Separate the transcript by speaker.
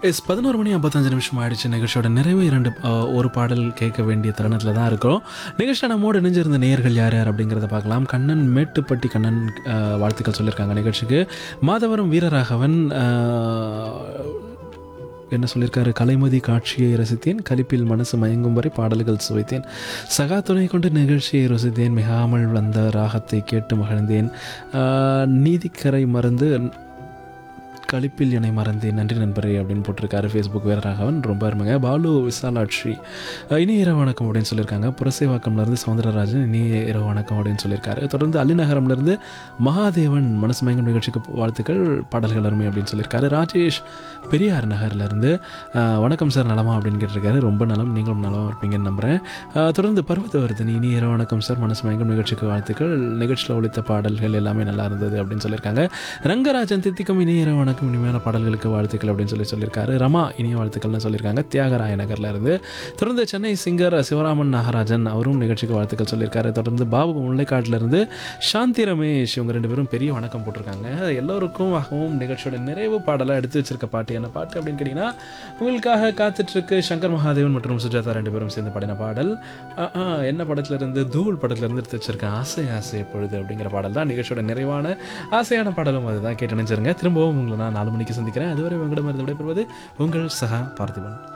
Speaker 1: 11 மணி 55 நிமிஷம் ஆயிடுச்சு. நிகழ்ச்சியோட நிறைவு ஒரு பாடல் கேட்க வேண்டிய தருணத்தில் தான் இருக்கிறோம். நிகழ்ச்சியில் நம்மோடு இணைஞ்சிருந்த நேயர்கள் யார் யார் அப்படிங்கிறத பார்க்கலாம். கண்ணன் மேட்டுப்பட்டி கண்ணன் வாழ்த்துக்கள் சொல்லியிருக்காங்க நிகழ்ச்சிக்கு. மாதவரம் வீரராகவன் என்ன சொல்லியிருக்காரு, கலைமதி காட்சியை ரசித்தேன், கலிப்பில் மனசு மயங்கும் வரை பாடல்கள் சுவைத்தேன், சகா துணை கொண்டு நிகழ்ச்சியை ரசித்தேன், மிகாமல் வந்த ராகத்தை கேட்டு மகிழ்ந்தேன், நீதிக்கரை மறந்து கலிப்பில் என்னை மறந்தேன், நன்றி நண்பரே அப்படின்னு போட்டிருக்காரு ஃபேஸ்புக் வீரராகவன். ரொம்ப அருமைங்க. பாலு விசாலாட்சி இனிய இரவு வணக்கம் அப்படின்னு சொல்லியிருக்காங்க. புரசைவாக்கம்லேருந்து சவுந்தரராஜன் இனிய இரவு வணக்கம் அப்படின்னு சொல்லியிருக்காரு. தொடர்ந்து அள்ளிநகரம்லேருந்து மகாதேவன் மனசு மயங்கும் நிகழ்ச்சிக்கு வாழ்த்துக்கள், பாடல்கள் அருமை அப்படின்னு சொல்லியிருக்காரு. ராஜேஷ் பெரியார் நகர்லேருந்து வணக்கம் சார் நலமா அப்படின்னு கேட்டிருக்காரு. ரொம்ப நலம், நீங்களும் நலமாக இருப்பீங்கன்னு நம்புகிறேன். தொடர்ந்து பர்வதவர்தன் இனிய இரவு வணக்கம் சார், மனசு மயங்கும் நிகழ்ச்சிக்கு வாழ்த்துக்கள், நிகழ்ச்சியில் ஒழித்த பாடல்கள் எல்லாமே நல்லா இருந்தது அப்படின்னு சொல்லியிருக்காங்க. ரங்கராஜன் தித்திக்கும் இனிய இரவு வணக்கம், இனிமையான பாடல்களுக்கு வாழ்த்துக்கள் அப்படின்னு சொல்லியிருக்காரு. ரமா இனிய வாழ்த்துக்கள்னு சொல்லியிருக்காங்க தியாகராய நகர்ல இருந்து. தொடர்ந்து சென்னை சிங்கர் சிவராமன் நாகராஜன் அவரும் நிகழ்ச்சிக்கு வாழ்த்துக்கள் சொல்லியிருக்காரு. தொடர்ந்து பாபு முல்லைக்காட்டில் இருந்து சாந்தி ரமேஷ், இவங்க 2 பேரும் பெரிய வணக்கம் போட்டிருக்காங்க. எல்லோருக்கும் ஆகவும் நிகழ்ச்சியோட நிறைவு பாடலாக எடுத்து வச்சிருக்க பாட்டு என்ன பாட்டு அப்படின்னு கேட்டிங்கன்னா, உங்களுக்காக காத்துட்ருக்கு சங்கர் மகாதேவன் மற்றும் சுஜாதா 2 பேரும் சேர்ந்து பாடின பாடல். என்ன படத்துல இருந்து, தூள் படத்துல இருந்து எடுத்து வச்சிருக்கேன், ஆசை ஆசை எப்பொழுது அப்படிங்கிற பாடல் தான் நிகழ்ச்சியோட நிறைவான ஆசையான பாடலும் அதுதான். கேட்டு நினைச்சிருங்க. திரும்பவும் உங்களை நான் 4 மணிக்கு சந்திக்கிறேன். அதுவரை உங்களிடமிருந்து விடைபெறுவது உங்கள் சகா பார்த்திபன்.